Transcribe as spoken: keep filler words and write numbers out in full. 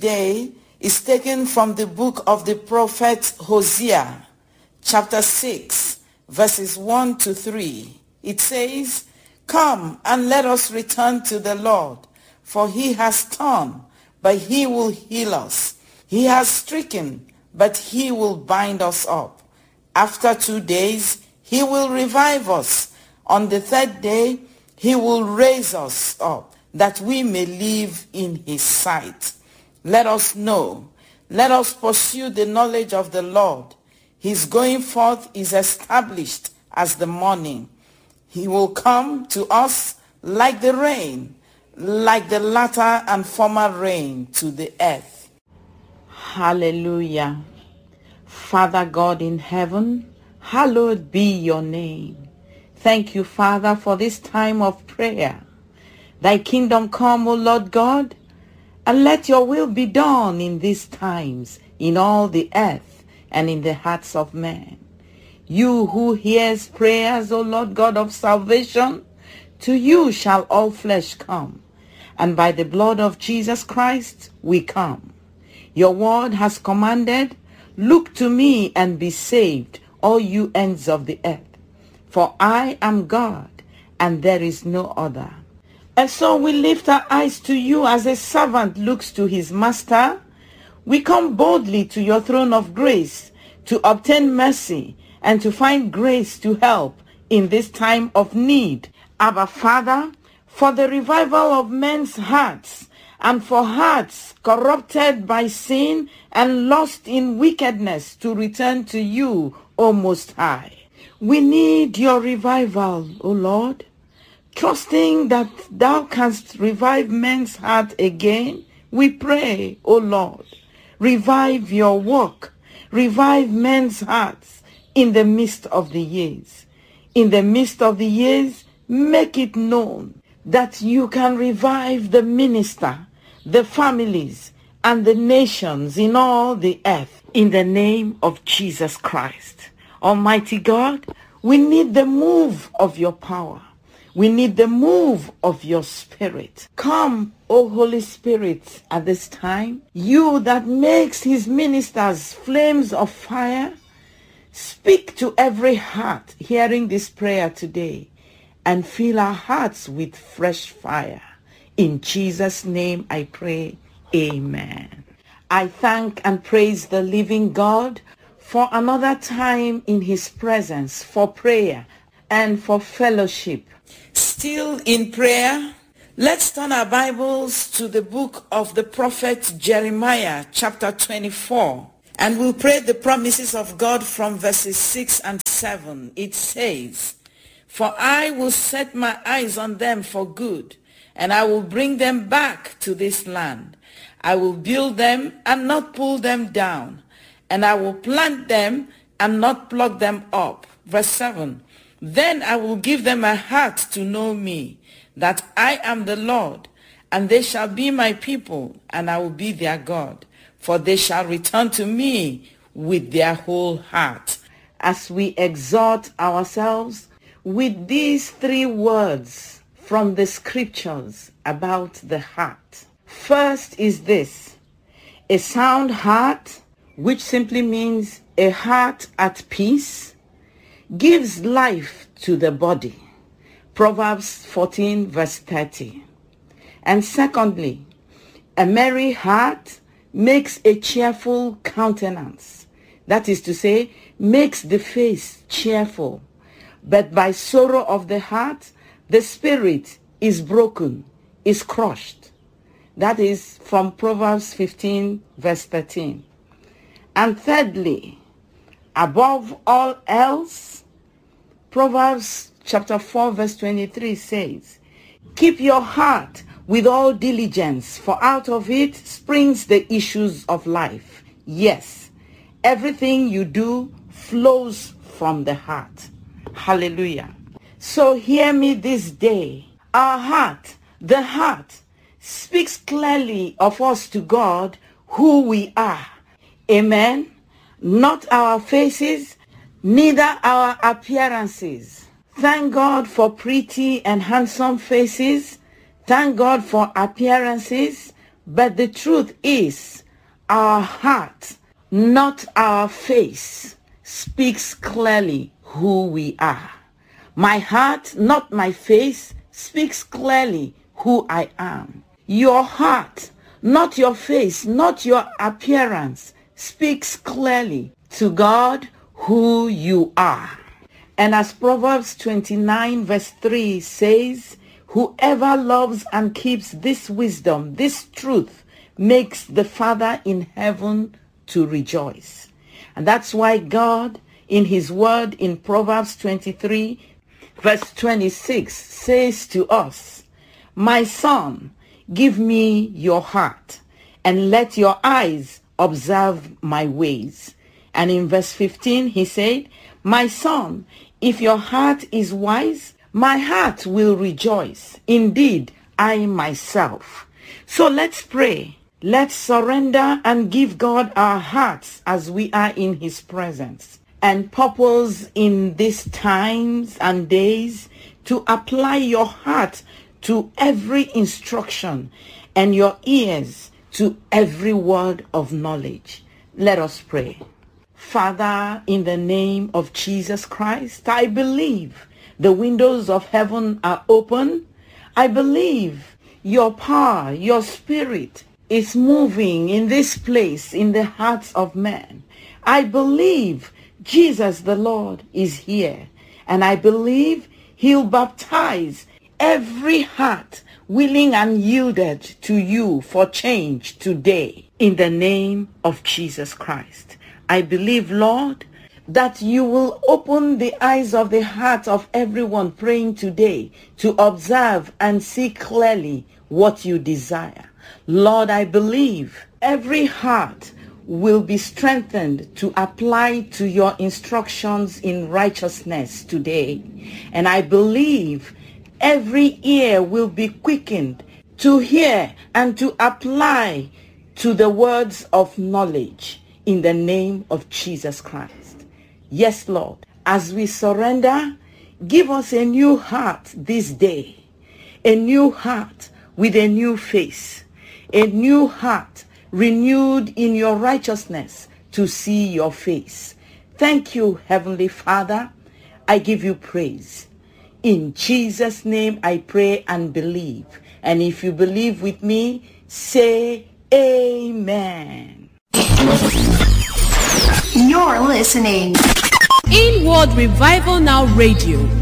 today is taken from the book of the prophet Hosea, chapter six, verses one to three. It says, "Come and let us return to the Lord, for he has torn, but he will heal us. He has stricken, but he will bind us up. After two days, he will revive us. On the third day, he will raise us up, that we may live in his sight. Let us know, let us pursue the knowledge of the Lord. His going forth is established as the morning. He will come to us like the rain, like the latter and former rain to the earth." Hallelujah. Father God in heaven, hallowed be your name. Thank you, Father, for this time of prayer. Thy kingdom come, O Lord God, and let your will be done in these times, in all the earth and in the hearts of men. You who hears prayers, O Lord God of salvation, to you shall all flesh come, and by the blood of Jesus Christ we come. Your word has commanded, "Look to me and be saved, all you ends of the earth. For I am God, and there is no other." And so we lift our eyes to you as a servant looks to his master. We come boldly to your throne of grace to obtain mercy and to find grace to help in this time of need. Abba, Father, for the revival of men's hearts and for hearts corrupted by sin and lost in wickedness to return to you, O Most High. We need your revival, O Lord, trusting that thou canst revive men's heart again. We pray, O Lord, revive your work, revive men's hearts in the midst of the years. In the midst of the years, make it known that you can revive the minister, the families, and the nations in all the earth in the name of Jesus Christ. Almighty God, we need the move of your power. We need the move of your Spirit. Come, O Holy Spirit, at this time. You that makes his ministers flames of fire, speak to every heart hearing this prayer today and fill our hearts with fresh fire. In Jesus' name I pray, amen. I thank and praise the living God for another time in his presence, for prayer and for fellowship. Still in prayer, let's turn our Bibles to the book of the prophet Jeremiah, chapter twenty-four, and we'll pray the promises of God from verses six and seven. It says, "For I will set my eyes on them for good, and I will bring them back to this land. I will build them and not pull them down, and I will plant them and not pluck them up." Verse seven, "Then I will give them a heart to know me, that I am the Lord, and they shall be my people, and I will be their God, for they shall return to me with their whole heart." As we exhort ourselves with these three words from the scriptures about the heart. First is this: a sound heart, which simply means a heart at peace, gives life to the body. Proverbs fourteen verse thirty. And secondly, a merry heart makes a cheerful countenance. That is to say, makes the face cheerful. But by sorrow of the heart, the spirit is broken, is crushed. That is from Proverbs fifteen verse thirteen. And thirdly, above all else, Proverbs chapter four verse twenty-three says, "Keep your heart with all diligence, for out of it springs the issues of life." Yes, everything you do flows from the heart. Hallelujah. So hear me this day. Our heart, the heart, speaks clearly of us to God who we are. Amen. Not our faces, neither our appearances. Thank God for pretty and handsome faces. Thank God for appearances, But the truth is, our heart, not our face, speaks clearly who we are. My heart, not my face, speaks clearly who I am. Your heart, not your face, not your appearance, speaks clearly to God who you are. And as Proverbs twenty-nine verse three says, whoever loves and keeps this wisdom, this truth, makes the Father in heaven to rejoice. And that's why God, in his word in Proverbs twenty-three verse twenty-six, says to us, my son, give me your heart, and let your eyes observe my ways. And in verse fifteen, he said, my son, if your heart is wise, my heart will rejoice. Indeed, I myself. So let's pray. Let's surrender and give God our hearts as we are in his presence, and purpose in these times and days to apply your heart to every instruction and your ears to every word of knowledge. Let us pray. Father, in the name of Jesus Christ, I believe the windows of heaven are open. I believe your power, your spirit is moving in this place, in the hearts of men. I believe Jesus the Lord is here, and I believe he'll baptize every heart willing and yielded to you for change today, in the name of Jesus Christ. I believe, Lord, that you will open the eyes of the heart of everyone praying today to observe and see clearly what you desire. Lord, I believe every heart will be strengthened to apply to your instructions in righteousness today. And I believe every ear will be quickened to hear and to apply to the words of knowledge in the name of Jesus Christ. Yes, Lord, as we surrender, give us a new heart this day, a new heart with a new face, a new heart renewed in your righteousness to see your face. Thank you, Heavenly Father. I give you praise. In Jesus' name I pray and believe. And if you believe with me, say amen. You're listening. Inward Revival Now Radio.